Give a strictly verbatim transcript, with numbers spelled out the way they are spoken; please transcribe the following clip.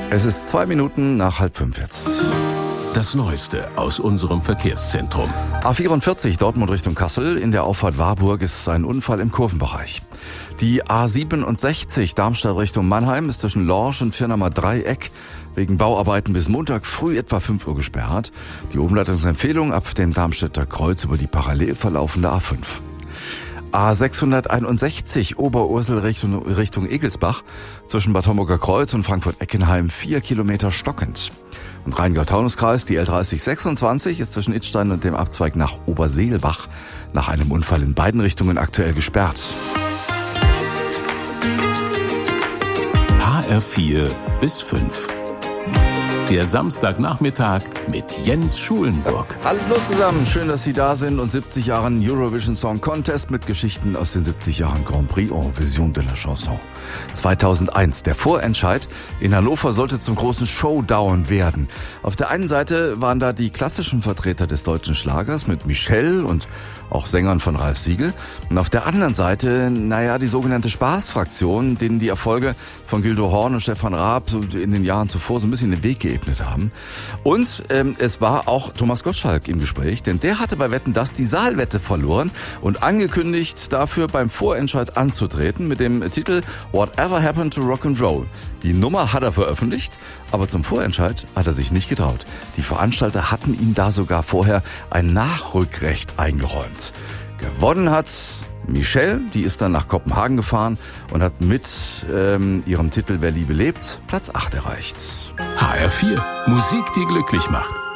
Es ist zwei Minuten nach halb fünf jetzt. Das Neueste aus unserem Verkehrszentrum. A vierundvierzig Dortmund Richtung Kassel. In der Auffahrt Warburg ist ein Unfall im Kurvenbereich. Die A siebenundsechzig Darmstadt Richtung Mannheim ist zwischen Lorsch und Firnamer Dreieck wegen Bauarbeiten bis Montag früh etwa fünf Uhr gesperrt. Die Umleitungsempfehlung ab dem Darmstädter Kreuz über die parallel verlaufende A fünf. A sechshunderteinundsechzig Oberursel Richtung, Richtung Egelsbach zwischen Bad Homburger Kreuz und Frankfurt-Eckenheim vier Kilometer stockend. Und Rheingau-Taunus-Kreis, die L dreißig sechsundzwanzig ist zwischen Idstein und dem Abzweig nach Oberseelbach nach einem Unfall in beiden Richtungen aktuell gesperrt. H R vier bis fünf. Der Samstagnachmittag mit Jens Schulenburg. Hallo zusammen, schön, dass Sie da sind und siebzig Jahren Eurovision Song Contest mit Geschichten aus den siebzig Jahren Grand Prix en Vision de la Chanson. zweitausendeins, der Vorentscheid in Hannover sollte zum großen Showdown werden. Auf der einen Seite waren da die klassischen Vertreter des deutschen Schlagers mit Michelle und auch Sängern von Ralf Siegel. Und auf der anderen Seite, naja, die sogenannte Spaßfraktion, denen die Erfolge von Gildo Horn und Stefan Raab so in den Jahren zuvor so ein bisschen den Weg geebnet haben. Und ähm, es war auch Thomas Gottschalk im Gespräch, denn der hatte bei Wetten, dass die Saalwette verloren und angekündigt, dafür beim Vorentscheid anzutreten mit dem Titel Whatever Happened to Rock'n'Roll. Die Nummer hat er veröffentlicht, aber zum Vorentscheid hat er sich nicht getraut. Die Veranstalter hatten ihm da sogar vorher ein Nachrückrecht eingeräumt. Gewonnen hat Michelle, die ist dann nach Kopenhagen gefahren und hat mit ähm, ihrem Titel Wer Liebe lebt Platz acht erreicht. H R vier, Musik, die glücklich macht.